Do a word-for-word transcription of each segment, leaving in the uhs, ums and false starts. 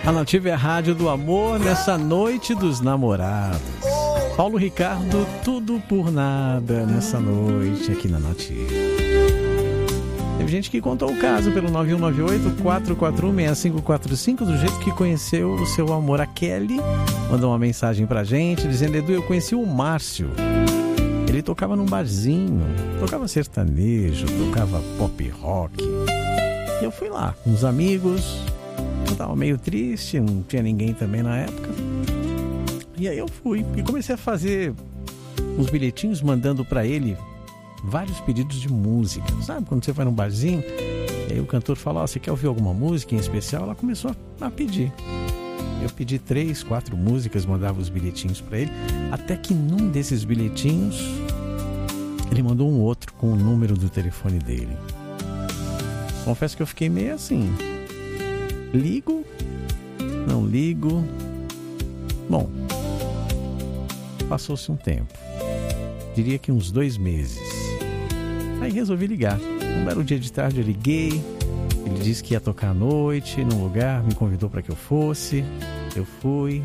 A Nativa é a rádio do amor nessa noite dos namorados. Paulo Ricardo, tudo por nada nessa noite aqui na Nativa. Teve gente que contou o caso pelo nove um nove oito, quatro quatro um, seis cinco quatro cinco, do jeito que conheceu o seu amor. A Kelly mandou uma mensagem pra gente dizendo: Edu, eu conheci o Márcio. Ele tocava num barzinho, tocava sertanejo, tocava pop rock. E eu fui lá com os amigos. Eu tava meio triste, não tinha ninguém também na época. E aí eu fui e comecei a fazer uns bilhetinhos mandando pra ele vários pedidos de música. Sabe quando você vai num barzinho e aí o cantor fala: oh, você quer ouvir alguma música em especial? Ela começou a pedir. Eu pedi três, quatro músicas, mandava os bilhetinhos pra ele, até que num desses bilhetinhos ele mandou um outro com o número do telefone dele. Confesso que eu fiquei meio assim, ligo, não ligo. Bom, passou-se um tempo, diria que uns dois meses. Aí resolvi ligar. Um belo dia de tarde eu liguei. Ele disse que ia tocar à noite num lugar, me convidou para que eu fosse. Eu fui.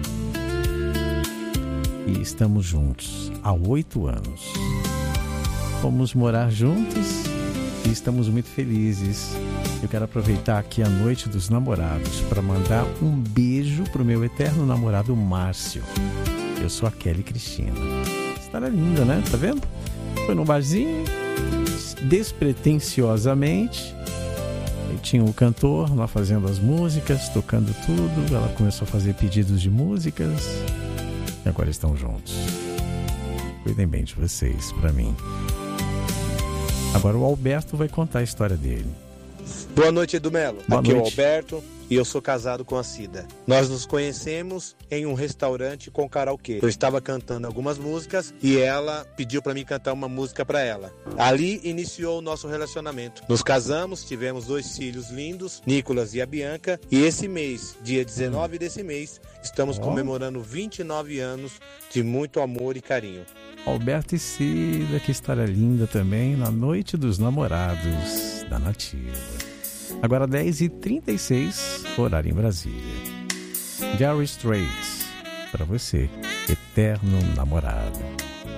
E estamos juntos há oito anos. Fomos morar juntos e estamos muito felizes. Eu quero aproveitar aqui a noite dos namorados para mandar um beijo pro meu eterno namorado Márcio. Eu sou a Kelly Cristina. História linda, né? Tá vendo? Foi num barzinho, despretensiosamente. E tinha o cantor lá fazendo as músicas, tocando tudo. Ela começou a fazer pedidos de músicas. E agora estão juntos. Cuidem bem de vocês, pra mim. Agora o Alberto vai contar a história dele. Boa noite, Edu Melo. Boa Aqui noite. é o Alberto e eu sou casado com a Cida. Nós nos conhecemos em um restaurante com karaokê. Eu estava cantando algumas músicas e ela pediu para mim cantar uma música para ela. Ali iniciou o nosso relacionamento. Nos casamos, tivemos dois filhos lindos, Nicolas e a Bianca, e esse mês, dia dezenove desse mês, estamos Oh. comemorando vinte e nove anos de muito amor e carinho. Alberto e Cida, que história linda também, na noite dos namorados da Nativa. Agora dez e trinta e seis, horário em Brasília. Dire Straits, para você, eterno namorado.